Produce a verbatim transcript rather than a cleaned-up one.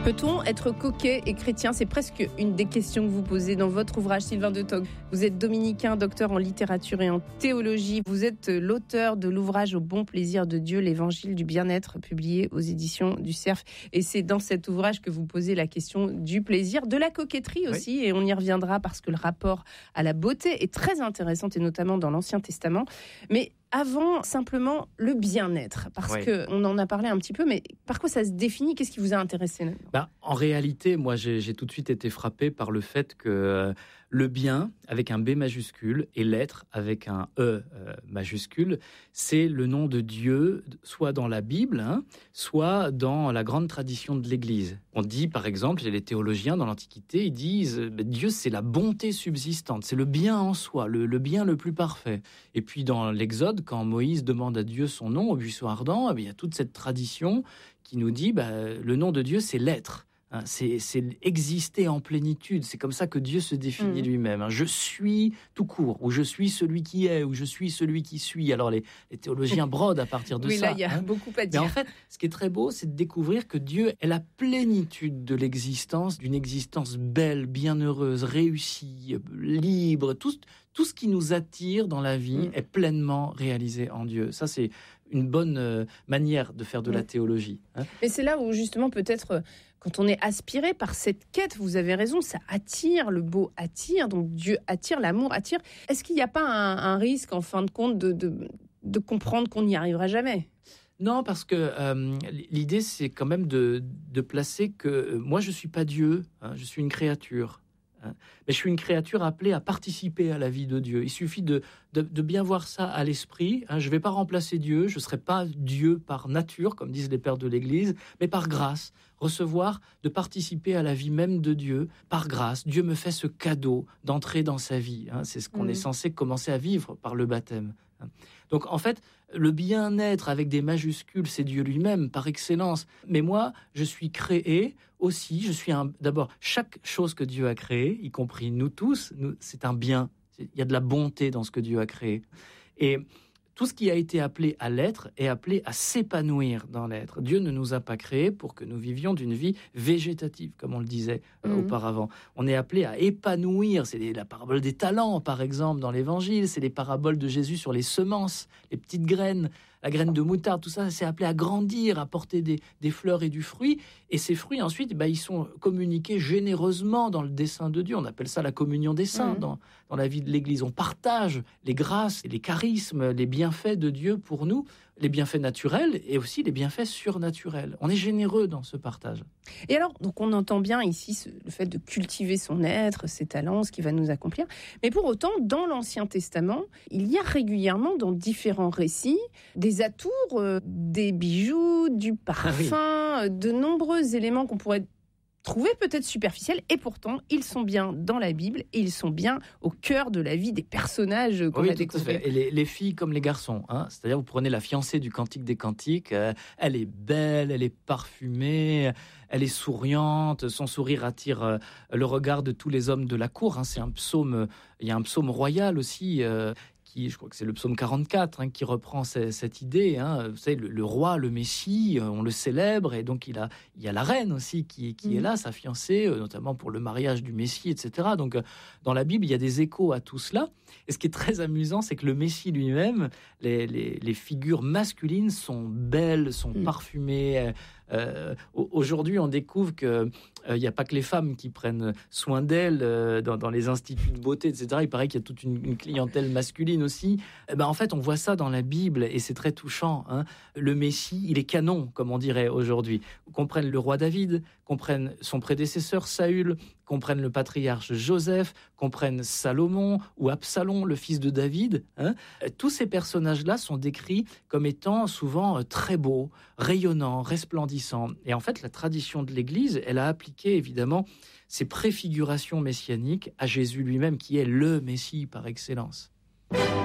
Peut-on être coquet et chrétien ? C'est presque une des questions que vous posez dans votre ouvrage, Sylvain de Togg. Vous êtes dominicain, docteur en littérature et en théologie. Vous êtes l'auteur de l'ouvrage Au bon plaisir de Dieu, l'évangile du bien-être, publié aux éditions du Cerf. Et c'est dans cet ouvrage que vous posez la question du plaisir, de la coquetterie aussi. Oui. Et on y reviendra parce que le rapport à la beauté est très intéressant, et notamment dans l'Ancien Testament. Mais avant, simplement, le bien-être, parce oui. qu'on en a parlé un petit peu, mais par quoi ça se définit ? Qu'est-ce qui vous a intéressé ? bah, En réalité, moi, j'ai, j'ai tout de suite été frappé par le fait que euh, le bien, avec un B majuscule, et l'être, avec un E euh, majuscule, c'est le nom de Dieu, soit dans la Bible, hein, soit dans la grande tradition de l'Église. On dit, par exemple, les théologiens dans l'Antiquité, ils disent bah, Dieu, c'est la bonté subsistante, c'est le bien en soi, le, le bien le plus parfait. Et puis dans l'Exode, quand Moïse demande à Dieu son nom au buisson ardent, il y a toute cette tradition qui nous dit bah, le nom de Dieu, c'est l'être. Hein, c'est, c'est exister en plénitude. C'est comme ça que Dieu se définit mmh. lui-même. Hein. Je suis tout court, ou je suis celui qui est, ou je suis celui qui suit. Alors les, les théologiens brodent à partir de oui, ça. Oui, là, il y a hein. beaucoup à dire. Mais en fait, ce qui est très beau, c'est de découvrir que Dieu est la plénitude de l'existence, d'une existence belle, bienheureuse, réussie, libre. Tout, tout ce qui nous attire dans la vie mmh. est pleinement réalisé en Dieu. Ça, c'est une bonne euh, manière de faire de mmh. la théologie. Hein. Et c'est là où, justement, peut-être, quand on est aspiré par cette quête, vous avez raison, ça attire, le beau attire, donc Dieu attire, l'amour attire. Est-ce qu'il n'y a pas un, un risque, en fin de compte, de, de, de comprendre qu'on n'y arrivera jamais ? Non, parce que euh, l'idée, c'est quand même de, de placer que euh, moi, je ne suis pas Dieu, hein, je suis une créature. Hein, mais je suis une créature appelée à participer à la vie de Dieu. Il suffit de, de, de bien voir ça à l'esprit. Hein, je ne vais pas remplacer Dieu, je ne serai pas Dieu par nature, comme disent les pères de l'Église, mais par grâce. Recevoir, de participer à la vie même de Dieu, par grâce. Dieu me fait ce cadeau d'entrer dans sa vie. Hein, c'est ce qu'on mmh. est censé commencer à vivre par le baptême. Hein. Donc en fait, le bien-être avec des majuscules, c'est Dieu lui-même par excellence. Mais moi, je suis créé aussi. Je suis un. D'abord, chaque chose que Dieu a créée, y compris nous tous, nous, c'est un bien. Il y a de la bonté dans ce que Dieu a créé. Et tout ce qui a été appelé à l'être est appelé à s'épanouir dans l'être. Dieu ne nous a pas créés pour que nous vivions d'une vie végétative, comme on le disait euh, mmh. auparavant. On est appelé à épanouir. C'est la parabole des talents, par exemple, dans l'Évangile. C'est les paraboles de Jésus sur les semences, les petites graines, la graine de moutarde. Tout ça, c'est appelé à grandir, à porter des, des fleurs et du fruit. Et ces fruits, ensuite, bah, ils sont communiqués généreusement dans le dessein de Dieu. On appelle ça la communion des saints mmh. dans, dans la vie de l'Église. On partage les grâces, les charismes, les bienfaits de Dieu pour nous, les bienfaits naturels et aussi les bienfaits surnaturels. On est généreux dans ce partage. Et alors, donc on entend bien ici ce, le fait de cultiver son être, ses talents, ce qui va nous accomplir. Mais pour autant, dans l'Ancien Testament, il y a régulièrement dans différents récits des atours, euh, des bijoux, du parfum, ah oui. de nombreux éléments qu'on pourrait trouver peut-être superficiels, et pourtant, ils sont bien dans la Bible, et ils sont bien au cœur de la vie des personnages qu'on oui, a découverts. Et les, les filles comme les garçons, hein, c'est-à-dire vous prenez la fiancée du Cantique des Cantiques, euh, elle est belle, elle est parfumée, elle est souriante, son sourire attire euh, le regard de tous les hommes de la cour. Hein, c'est un psaume, euh, il y a un psaume royal aussi. Euh, Qui, je crois que c'est le psaume quarante-quatre hein, qui reprend cette, cette idée. Hein. Vous savez, le, le roi, le Messie, on le célèbre, et donc il, a, il y a la reine aussi qui, qui mmh. est là, sa fiancée, notamment pour le mariage du Messie, et cetera. Donc, dans la Bible, il y a des échos à tout cela. Et ce qui est très amusant, c'est que le Messie lui-même, les, les, les figures masculines sont belles, sont mmh. parfumées. Euh, aujourd'hui, on découvre qu'il n'y euh, a pas que les femmes qui prennent soin d'elles euh, dans, dans les instituts de beauté, et cetera. Il paraît qu'il y a toute une, une clientèle masculine aussi. Eh ben, en fait, on voit ça dans la Bible et c'est très touchant. Hein. Le Messie, il est canon, comme on dirait aujourd'hui. Qu'on prenne le roi David, qu'on prenne son prédécesseur Saül, qu'on prenne le patriarche Joseph, qu'on prenne Salomon ou Absalom, le fils de David. Hein. Tous ces personnages-là sont décrits comme étant souvent très beaux, rayonnants, resplendissants. Et en fait, la tradition de l'Église, elle a appliqué évidemment ces préfigurations messianiques à Jésus lui-même, qui est le Messie par excellence.